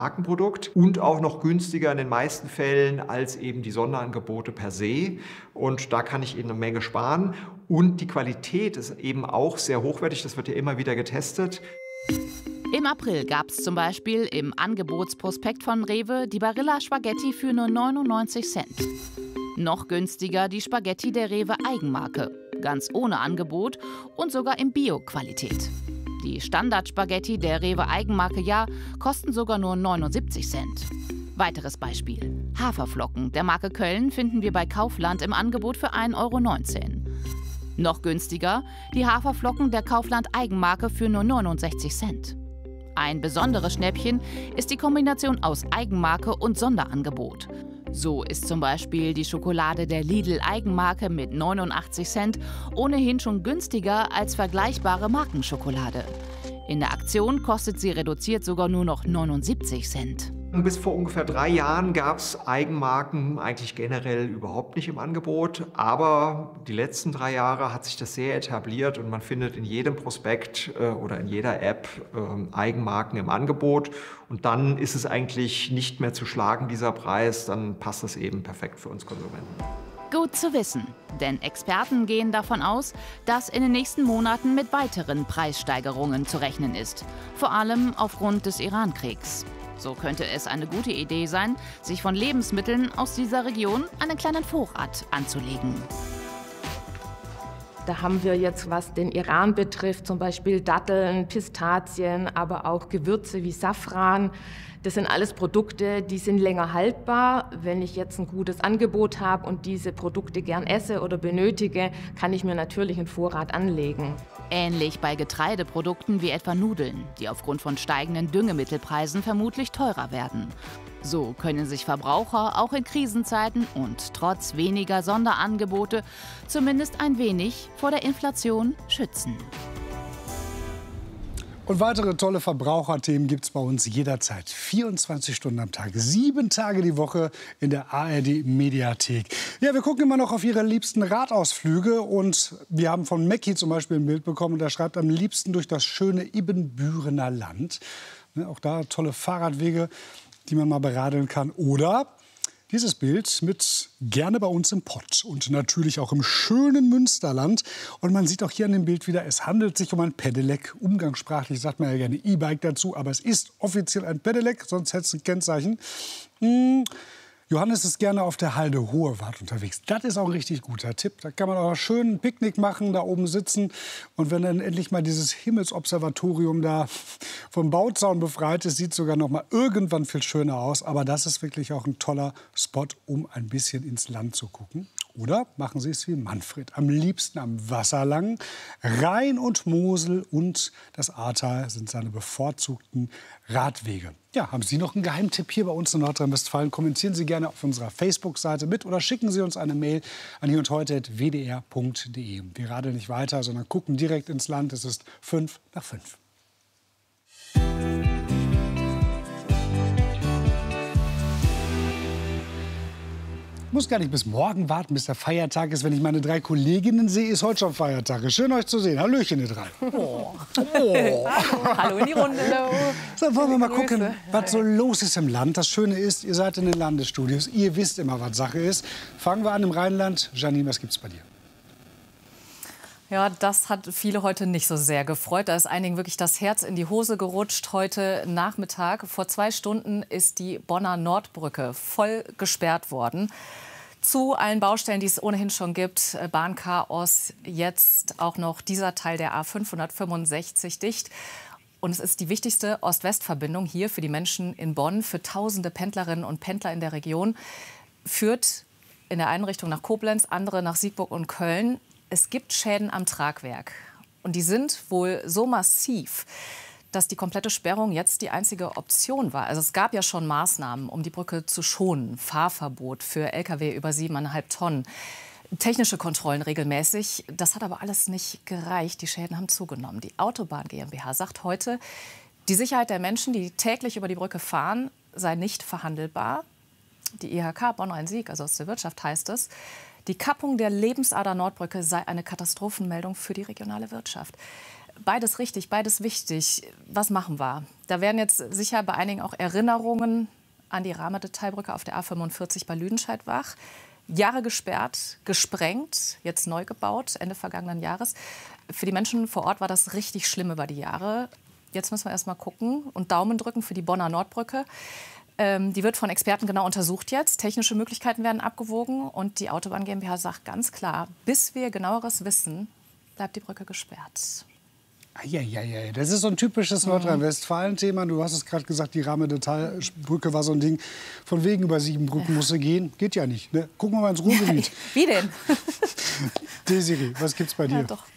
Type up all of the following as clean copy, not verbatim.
Markenprodukt und auch noch günstiger in den meisten Fällen als eben die Sonderangebote per se. Und da kann ich eben eine Menge sparen. Und die Qualität ist eben auch sehr hochwertig. Das wird ja immer wieder getestet. Im April gab es zum Beispiel im Angebotsprospekt von Rewe die Barilla Spaghetti für nur 99 Cent. Noch günstiger die Spaghetti der Rewe Eigenmarke, ganz ohne Angebot und sogar in Bio-Qualität. Die Standard-Spaghetti der Rewe Eigenmarke kosten sogar nur 79 Cent. Weiteres Beispiel. Haferflocken der Marke Köln finden wir bei Kaufland im Angebot für 1,19 €. Noch günstiger die Haferflocken der Kaufland Eigenmarke für nur 69 Cent. Ein besonderes Schnäppchen ist die Kombination aus Eigenmarke und Sonderangebot. So ist zum Beispiel die Schokolade der Lidl Eigenmarke mit 89 Cent ohnehin schon günstiger als vergleichbare Markenschokolade. In der Aktion kostet sie reduziert sogar nur noch 79 Cent. Bis vor ungefähr 3 Jahren gab es Eigenmarken eigentlich generell überhaupt nicht im Angebot. Aber die letzten 3 Jahre hat sich das sehr etabliert und man findet in jedem Prospekt oder in jeder App Eigenmarken im Angebot. Und dann ist es eigentlich nicht mehr zu schlagen, dieser Preis. Dann passt das eben perfekt für uns Konsumenten. Gut zu wissen, denn Experten gehen davon aus, dass in den nächsten Monaten mit weiteren Preissteigerungen zu rechnen ist. Vor allem aufgrund des Iran-Kriegs. So könnte es eine gute Idee sein, sich von Lebensmitteln aus dieser Region einen kleinen Vorrat anzulegen. Da haben wir jetzt, was den Iran betrifft, zum Beispiel Datteln, Pistazien, aber auch Gewürze wie Safran. Das sind alles Produkte, die sind länger haltbar. Wenn ich jetzt ein gutes Angebot habe und diese Produkte gern esse oder benötige, kann ich mir natürlich einen Vorrat anlegen. Ähnlich bei Getreideprodukten wie etwa Nudeln, die aufgrund von steigenden Düngemittelpreisen vermutlich teurer werden. So können sich Verbraucher auch in Krisenzeiten und trotz weniger Sonderangebote zumindest ein wenig vor der Inflation schützen. Und weitere tolle Verbraucherthemen gibt es bei uns jederzeit. 24 Stunden am Tag, 7 Tage die Woche in der ARD-Mediathek. Ja, wir gucken immer noch auf Ihre liebsten Radausflüge. Und wir haben von Mackie zum Beispiel ein Bild bekommen. Der schreibt am liebsten durch das schöne Ibbenbürener Land. Auch da tolle Fahrradwege, die man mal beradeln kann. Oder dieses Bild mit gerne bei uns im Pott und natürlich auch im schönen Münsterland. Und man sieht auch hier an dem Bild wieder, es handelt sich um ein Pedelec. Umgangssprachlich sagt man ja gerne E-Bike dazu, aber es ist offiziell ein Pedelec, sonst hätte es ein Kennzeichen. Johannes ist gerne auf der Halde Hohewart unterwegs. Das ist auch ein richtig guter Tipp. Da kann man auch schön ein Picknick machen, da oben sitzen. Und wenn dann endlich mal dieses Himmelsobservatorium da vom Bauzaun befreit ist, sieht es sogar noch mal irgendwann viel schöner aus. Aber das ist wirklich auch ein toller Spot, um ein bisschen ins Land zu gucken. Oder machen Sie es wie Manfred, am liebsten am Wasser lang. Rhein und Mosel und das Ahrtal sind seine bevorzugten Radwege. Ja, haben Sie noch einen Geheimtipp hier bei uns in Nordrhein-Westfalen? Kommentieren Sie gerne auf unserer Facebook-Seite mit oder schicken Sie uns eine Mail an hierundheute@wdr.de. Wir radeln nicht weiter, sondern gucken direkt ins Land. Es ist 5 nach 5. Ich muss gar nicht bis morgen warten, bis der Feiertag ist. Wenn ich meine 3 Kolleginnen sehe, ist heute schon Feiertag. Schön, euch zu sehen. Hallöchen, ihr 3. Oh. Oh. Hallo in die Runde. So, wollen wir mal gucken, was so los ist im Land. Das Schöne ist, ihr seid in den Landesstudios. Ihr wisst immer, was Sache ist. Fangen wir an im Rheinland. Janine, was gibt's bei dir? Ja, das hat viele heute nicht so sehr gefreut. Da ist einigen wirklich das Herz in die Hose gerutscht heute Nachmittag. Vor 2 Stunden ist die Bonner Nordbrücke voll gesperrt worden. Zu allen Baustellen, die es ohnehin schon gibt, Bahnchaos, jetzt auch noch dieser Teil der A565 dicht. Und es ist die wichtigste Ost-West-Verbindung hier für die Menschen in Bonn, für tausende Pendlerinnen und Pendler in der Region. Führt in der einen Richtung nach Koblenz, andere nach Siegburg und Köln. Es gibt Schäden am Tragwerk. Und die sind wohl so massiv, dass die komplette Sperrung jetzt die einzige Option war. Also es gab ja schon Maßnahmen, um die Brücke zu schonen. Fahrverbot für Lkw über 7,5 Tonnen. Technische Kontrollen regelmäßig. Das hat aber alles nicht gereicht. Die Schäden haben zugenommen. Die Autobahn GmbH sagt heute, die Sicherheit der Menschen, die täglich über die Brücke fahren, sei nicht verhandelbar. Die IHK Bonn-Rhein-Sieg, also aus der Wirtschaft heißt es, die Kappung der Lebensader Nordbrücke sei eine Katastrophenmeldung für die regionale Wirtschaft. Beides richtig, beides wichtig. Was machen wir? Da werden jetzt sicher bei einigen auch Erinnerungen an die Rahmedetallbrücke auf der A45 bei Lüdenscheid wach. Jahre gesperrt, gesprengt, jetzt neu gebaut, Ende vergangenen Jahres. Für die Menschen vor Ort war das richtig schlimm über die Jahre. Jetzt müssen wir erst mal gucken und Daumen drücken für die Bonner Nordbrücke. Die wird von Experten genau untersucht jetzt. Technische Möglichkeiten werden abgewogen. Und die Autobahn GmbH sagt ganz klar, bis wir genaueres wissen, bleibt die Brücke gesperrt. Ja, das ist so ein typisches Nordrhein-Westfalen-Thema. Du hast es gerade gesagt, die Rahmedetallbrücke war so ein Ding. Von wegen über 7 Brücken musst du gehen. Geht ja nicht. Ne? Gucken wir mal ins Ruhrgebiet. Wie denn? Desiree, was gibt's bei dir? Ja, doch.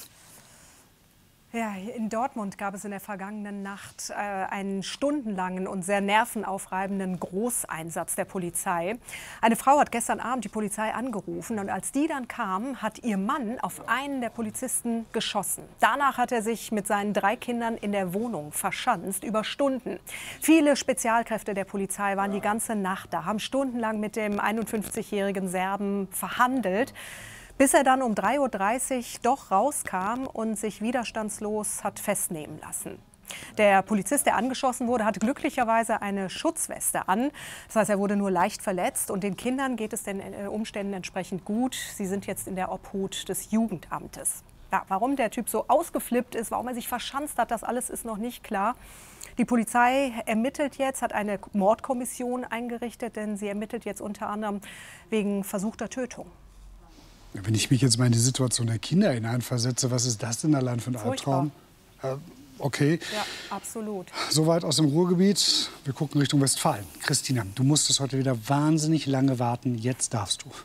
Ja, in Dortmund gab es in der vergangenen Nacht einen stundenlangen und sehr nervenaufreibenden Großeinsatz der Polizei. Eine Frau hat gestern Abend die Polizei angerufen und als die dann kam, hat ihr Mann auf einen der Polizisten geschossen. Danach hat er sich mit seinen 3 Kindern in der Wohnung verschanzt, über Stunden. Viele Spezialkräfte der Polizei waren die ganze Nacht da, haben stundenlang mit dem 51-jährigen Serben verhandelt, bis er dann um 3:30 Uhr doch rauskam und sich widerstandslos hat festnehmen lassen. Der Polizist, der angeschossen wurde, hatte glücklicherweise eine Schutzweste an. Das heißt, er wurde nur leicht verletzt. Und den Kindern geht es den Umständen entsprechend gut. Sie sind jetzt in der Obhut des Jugendamtes. Ja, warum der Typ so ausgeflippt ist, warum er sich verschanzt hat, das alles ist noch nicht klar. Die Polizei ermittelt jetzt, hat eine Mordkommission eingerichtet, denn sie ermittelt jetzt unter anderem wegen versuchter Tötung. Wenn ich mich jetzt mal in die Situation der Kinder hineinversetze, was ist das denn allein für ein Albtraum? Okay. Ja, absolut. Soweit aus dem Ruhrgebiet. Wir gucken Richtung Westfalen. Christina, du musstest heute wieder wahnsinnig lange warten. Jetzt darfst du.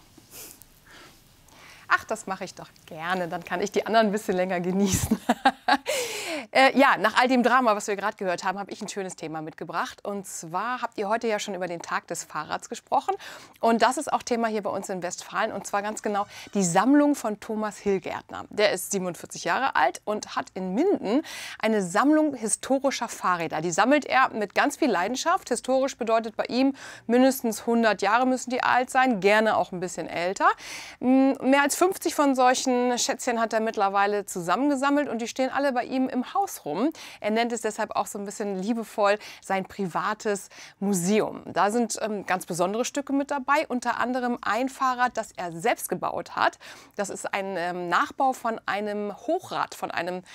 Ach, das mache ich doch gerne. Dann kann ich die anderen ein bisschen länger genießen. Ja, nach all dem Drama, was wir gerade gehört haben, habe ich ein schönes Thema mitgebracht. Und zwar habt ihr heute ja schon über den Tag des Fahrrads gesprochen. Und das ist auch Thema hier bei uns in Westfalen. Und zwar ganz genau die Sammlung von Thomas Hillgärtner. Der ist 47 Jahre alt und hat in Minden eine Sammlung historischer Fahrräder. Die sammelt er mit ganz viel Leidenschaft. Historisch bedeutet bei ihm mindestens 100 Jahre müssen die alt sein, gerne auch ein bisschen älter. Mehr als 50 von solchen Schätzchen hat er mittlerweile zusammengesammelt und die stehen alle bei ihm im Haus rum. Er nennt es deshalb auch so ein bisschen liebevoll sein privates Museum. Da sind ganz besondere Stücke mit dabei, unter anderem ein Fahrrad, das er selbst gebaut hat. Das ist ein Nachbau von einem Hochrad von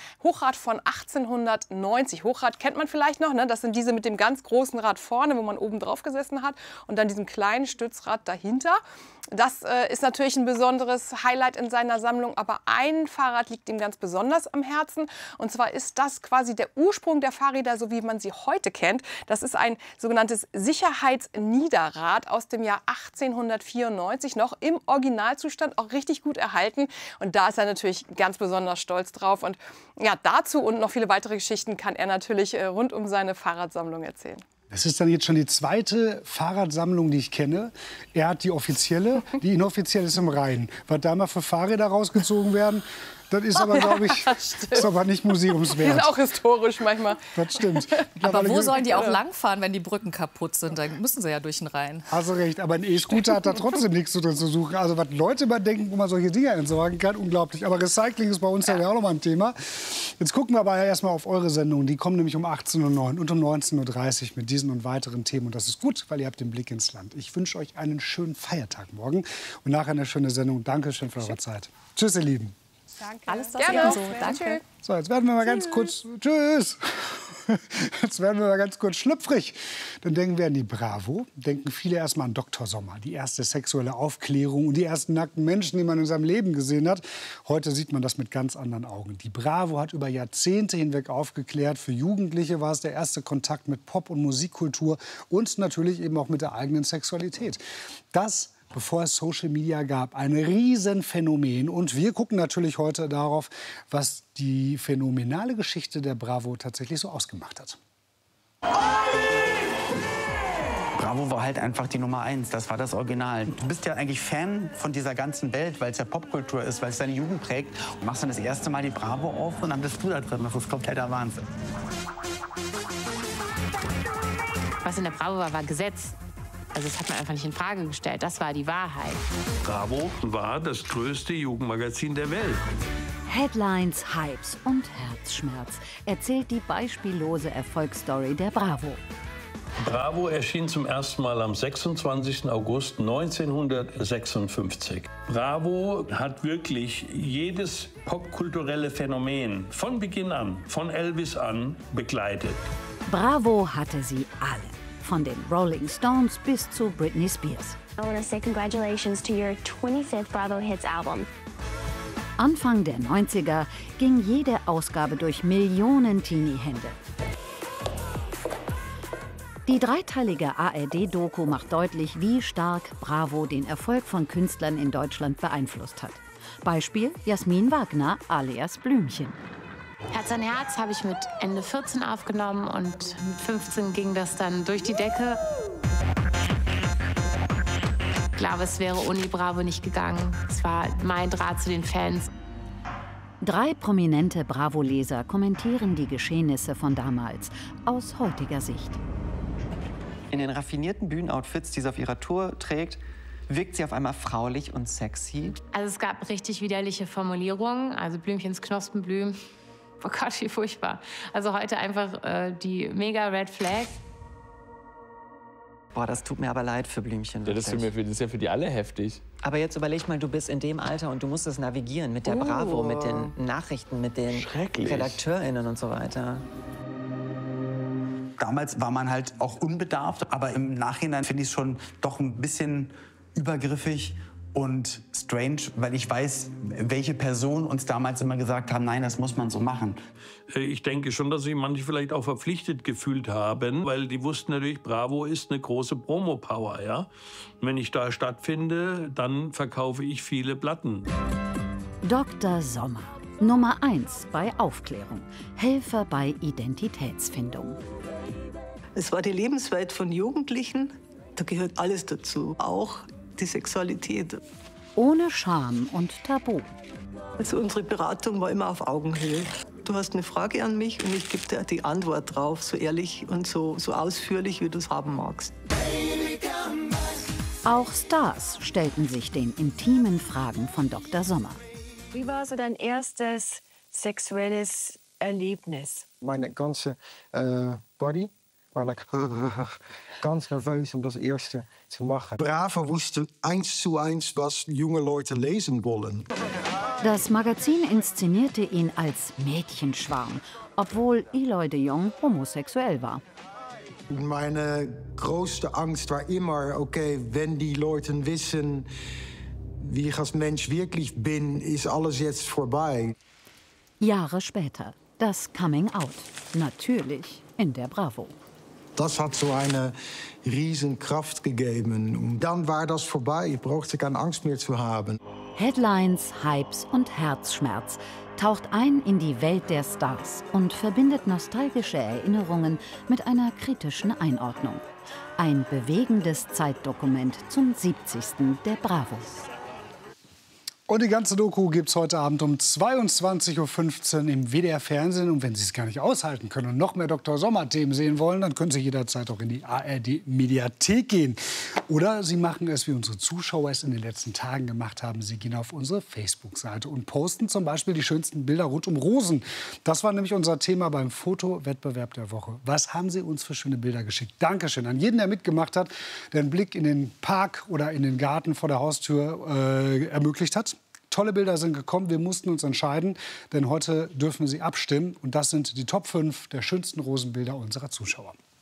1890. Hochrad kennt man vielleicht noch, ne? Das sind diese mit dem ganz großen Rad vorne, wo man oben drauf gesessen hat und dann diesem kleinen Stützrad dahinter. Das ist natürlich ein besonderes Highlight in seiner Sammlung, aber ein Fahrrad liegt ihm ganz besonders am Herzen. Und zwar ist das quasi der Ursprung der Fahrräder, so wie man sie heute kennt. Das ist ein sogenanntes Sicherheitsniederrad aus dem Jahr 1894, noch im Originalzustand, auch richtig gut erhalten. Und da ist er natürlich ganz besonders stolz drauf. Und ja, dazu und noch viele weitere Geschichten kann er natürlich rund um seine Fahrradsammlung erzählen. Das ist dann jetzt schon die zweite Fahrradsammlung, die ich kenne. Er hat die offizielle, die inoffizielle ist im Rhein. Was da mal für Fahrräder rausgezogen werden, das ist aber, glaube ich, ist aber nicht museumswert. Die sind auch historisch manchmal. Das stimmt. Aber wo sollen die auch langfahren, wenn die Brücken kaputt sind? Dann müssen sie ja durch den Rhein. Hast du recht, aber ein E-Scooter hat da trotzdem nichts drin zu suchen. Also was Leute mal denken, wo man solche Dinge entsorgen kann, unglaublich. Aber Recycling ist bei uns ja auch noch mal ein Thema. Jetzt gucken wir aber erstmal auf eure Sendung. Die kommen nämlich um 18:09 Uhr und um 19:30 Uhr mit diesen und weiteren Themen. Und das ist gut, weil ihr habt den Blick ins Land. Ich wünsche euch einen schönen Feiertag morgen und nachher eine schöne Sendung. Dankeschön für eure Zeit. Tschüss, ihr Lieben. Danke. Alles das Gerne. so. Danke. So, jetzt werden wir mal ganz kurz. Tschüss. Jetzt werden wir mal ganz kurz schlüpfrig. Dann denken wir an die Bravo. Denken viele erstmal an Dr. Sommer. Die erste sexuelle Aufklärung und die ersten nackten Menschen, die man in seinem Leben gesehen hat. Heute sieht man das mit ganz anderen Augen. Die Bravo hat über Jahrzehnte hinweg aufgeklärt. Für Jugendliche war es der erste Kontakt mit Pop- und Musikkultur und natürlich eben auch mit der eigenen Sexualität. Das bevor es Social Media gab, ein Riesenphänomen. Und wir gucken natürlich heute darauf, was die phänomenale Geschichte der Bravo tatsächlich so ausgemacht hat. Bravo war halt einfach die Nummer 1, das war das Original. Du bist ja eigentlich Fan von dieser ganzen Welt, weil es ja Popkultur ist, weil es deine Jugend prägt. Du machst dann das erste Mal die Bravo auf und dann bist du da drin. Das ist kompletter Wahnsinn. Was in der Bravo war, war Gesetz. Also das hat man einfach nicht in Frage gestellt. Das war die Wahrheit. Bravo war das größte Jugendmagazin der Welt. Headlines, Hypes und Herzschmerz erzählt die beispiellose Erfolgsstory der Bravo. Bravo erschien zum ersten Mal am 26. August 1956. Bravo hat wirklich jedes popkulturelle Phänomen von Beginn an, von Elvis an, begleitet. Bravo hatte sie alle, von den Rolling Stones bis zu Britney Spears. I want to say congratulations to your 25th Bravo Hits album. Anfang der 90er ging jede Ausgabe durch Millionen Teenie-Hände. Die dreiteilige ARD-Doku macht deutlich, wie stark Bravo den Erfolg von Künstlern in Deutschland beeinflusst hat. Beispiel Jasmin Wagner alias Blümchen. Herz an Herz habe ich mit Ende 14 aufgenommen und mit 15 ging das dann durch die Decke. Ich glaube, es wäre ohne Bravo nicht gegangen. Es war mein Draht zu den Fans. 3 prominente Bravo-Leser kommentieren die Geschehnisse von damals aus heutiger Sicht. In den raffinierten Bühnenoutfits, die sie auf ihrer Tour trägt, wirkt sie auf einmal fraulich und sexy. Also es gab richtig widerliche Formulierungen, also Blümchens Knospenblüm. Oh Gott, wie furchtbar. Also heute einfach die mega Red Flag. Boah, das tut mir aber leid für Blümchen. Ja, das ist ja für die alle heftig. Aber jetzt überleg mal, du bist in dem Alter und du musst es navigieren mit der Bravo, mit den Nachrichten, mit den RedakteurInnen und so weiter. Damals war man halt auch unbedarft, aber im Nachhinein finde ich es schon doch ein bisschen übergriffig und strange, weil ich weiß, welche Personen uns damals immer gesagt haben, nein, das muss man so machen. Ich denke schon, dass sich manche vielleicht auch verpflichtet gefühlt haben, weil die wussten natürlich, Bravo ist eine große Promo-Power, ja. Und wenn ich da stattfinde, dann verkaufe ich viele Platten. Dr. Sommer, Nummer 1 bei Aufklärung, Helfer bei Identitätsfindung. Es war die Lebenswelt von Jugendlichen. Da gehört alles dazu, auch die Sexualität. Ohne Scham und Tabu. Also unsere Beratung war immer auf Augenhöhe. Du hast eine Frage an mich und ich gebe dir die Antwort drauf, so ehrlich und so ausführlich, wie du es haben magst. Auch Stars stellten sich den intimen Fragen von Dr. Sommer. Wie war so dein erstes sexuelles Erlebnis? Meine ganze Body war ganz nervös, das erste zu machen. Bravo wusste 1:1, was junge Leute lesen wollen. Das Magazin inszenierte ihn als Mädchenschwarm, obwohl Eloy de Jong homosexuell war. Meine größte Angst war immer, okay, wenn die Leute wissen, wie ich als Mensch wirklich bin, ist alles jetzt vorbei. Jahre später, das Coming Out. Natürlich in der Bravo. Das hat so eine riesen Kraft gegeben. Und dann war das vorbei. Ich brauchte keine Angst mehr zu haben. Headlines, Hypes und Herzschmerz taucht ein in die Welt der Stars und verbindet nostalgische Erinnerungen mit einer kritischen Einordnung. Ein bewegendes Zeitdokument zum 70. der Bravo. Und die ganze Doku gibt es heute Abend um 22:15 Uhr im WDR-Fernsehen. Und wenn Sie es gar nicht aushalten können und noch mehr Dr. Sommer-Themen sehen wollen, dann können Sie jederzeit auch in die ARD-Mediathek gehen. Oder Sie machen es, wie unsere Zuschauer es in den letzten Tagen gemacht haben. Sie gehen auf unsere Facebook-Seite und posten zum Beispiel die schönsten Bilder rund um Rosen. Das war nämlich unser Thema beim Fotowettbewerb der Woche. Was haben Sie uns für schöne Bilder geschickt? Dankeschön an jeden, der mitgemacht hat, der einen Blick in den Park oder in den Garten vor der Haustür ermöglicht hat. Tolle Bilder sind gekommen, wir mussten uns entscheiden, denn heute dürfen Sie abstimmen. Und das sind die Top 5 der schönsten Rosenbilder unserer Zuschauer.